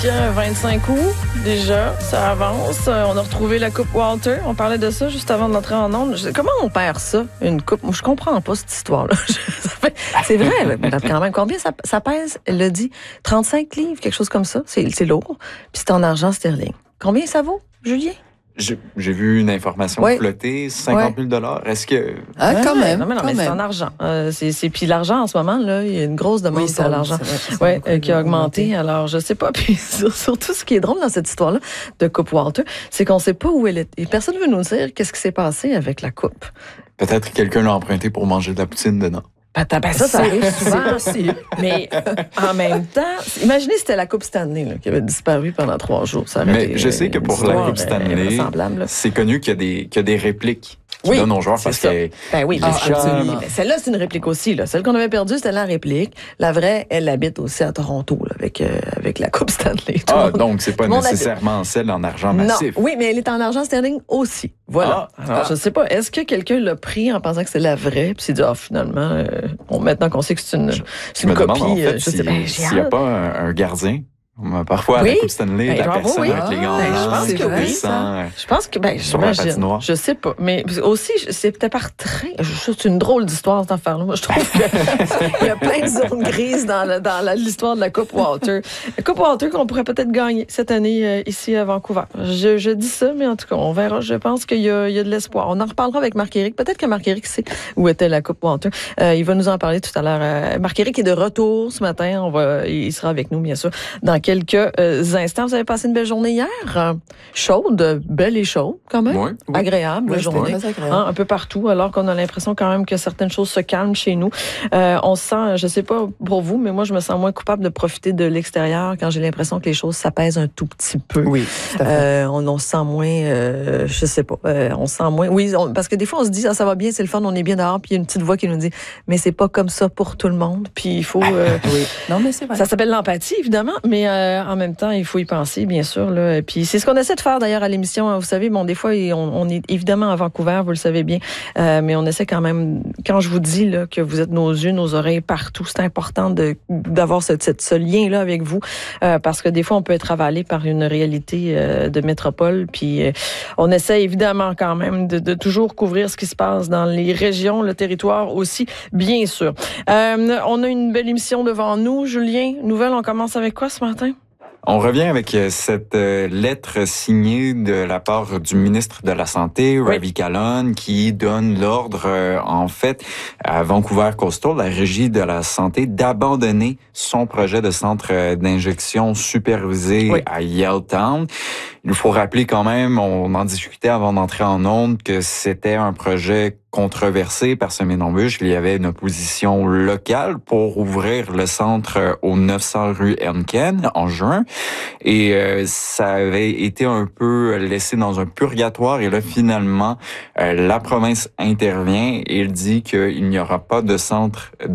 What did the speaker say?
25 août, déjà, ça avance. On a retrouvé la Coupe Walter. On parlait de ça juste avant d'entrer en ondes. Comment on perd ça, une coupe? Moi, je comprends pas cette histoire-là. C'est vrai, mais quand même. Combien ça pèse? Elle l'a dit. 35 livres, quelque chose comme ça. C'est lourd. Puis c'est en argent sterling. Combien ça vaut, Julien? J'ai vu une information flotter, 50 000 $. Est-ce que... quand même. Non, mais c'est en argent. Puis l'argent, en ce moment, là, il y a une grosse demande pour l'argent qui a augmenté. Alors, je sais pas. Puis surtout, ce qui est drôle dans cette histoire-là de Coupe Walter, c'est qu'on sait pas où elle est. Et personne ne veut nous dire qu'est-ce qui s'est passé avec la coupe. Peut-être que quelqu'un l'a emprunté pour manger de la poutine dedans. Ça arrive souvent aussi. Mais en même temps, imaginez si c'était la Coupe Stanley là, qui avait disparu pendant 3 jours. Ça aurait été je sais que pour la Coupe Stanley, c'est connu qu'il y a des répliques qui donnent aux joueurs parce que... absolument. Mais celle-là, c'est une réplique aussi. Là. Celle qu'on avait perdue, c'était la réplique. La vraie, elle habite aussi à Toronto là, avec la Coupe Stanley. Donc c'est pas nécessairement celle en argent massif. Non, oui, mais elle est en argent sterling aussi. Voilà. Alors, je sais pas, est-ce que quelqu'un l'a pris en pensant que c'est la vraie, puis s'est dit, finalement, maintenant qu'on sait que c'est une copie, demande, en fait, s'il n'y a pas un gardien. Parfois, à la Coupe Stanley, la personne avec les gants je pense que oui. Je pense que, sur la patinoire. Je sais pas. Mais aussi, c'est peut-être par train. C'est une drôle d'histoire, cette affaire-là. Moi, je trouve qu'il y a plein de zones grises dans l'histoire de la Coupe Walter. La Coupe Walter qu'on pourrait peut-être gagner cette année ici à Vancouver. Je dis ça, mais en tout cas, on verra. Je pense qu'il y a de l'espoir. On en reparlera avec Marc-Éric. Peut-être que Marc-Éric sait où était la Coupe Walter. Il va nous en parler tout à l'heure. Marc-Éric est de retour ce matin. Il sera avec nous, bien sûr, dans quelques instants. Vous avez passé une belle journée hier? Chaude, belle et chaude, quand même. Oui. Agréable, journée. Un peu partout, alors qu'on a l'impression quand même que certaines choses se calment chez nous. On se sent, je sais pas pour vous, mais moi, je me sens moins coupable de profiter de l'extérieur quand j'ai l'impression que les choses s'apaisent un tout petit peu. Oui. On se sent moins, je sais pas, on se sent moins... Oui, parce que des fois, on se dit, ça va bien, c'est le fun, on est bien dehors, puis il y a une petite voix qui nous dit, mais c'est pas comme ça pour tout le monde, puis il faut... oui. Non, mais c'est vrai. Ça s'appelle l'empathie, évidemment, mais en même temps, il faut y penser, bien sûr. Là. Et puis c'est ce qu'on essaie de faire d'ailleurs à l'émission. Vous savez, des fois, on est évidemment à Vancouver, vous le savez bien, mais on essaie quand même, quand je vous dis là, que vous êtes nos yeux, nos oreilles partout, c'est important d'avoir ce lien-là avec vous, parce que des fois, on peut être avalé par une réalité de métropole, puis on essaie évidemment quand même de toujours couvrir ce qui se passe dans les régions, le territoire aussi, bien sûr. On a une belle émission devant nous. Julien, nouvelle, on commence avec quoi ce matin? On revient avec cette lettre signée de la part du ministre de la Santé, Ravi Kahlon, qui donne l'ordre, en fait, à Vancouver Coastal, la Régie de la Santé, d'abandonner son projet de centre d'injection supervisé à Yaletown. Il faut rappeler quand même, on en discutait avant d'entrer en ondes, que c'était un projet controversé par Semé-Embûche. Il y avait une opposition locale pour ouvrir le centre au 900 rue Henken en juin. Et ça avait été un peu laissé dans un purgatoire. Et là, finalement, la province intervient et il dit qu'il n'y aura pas de centre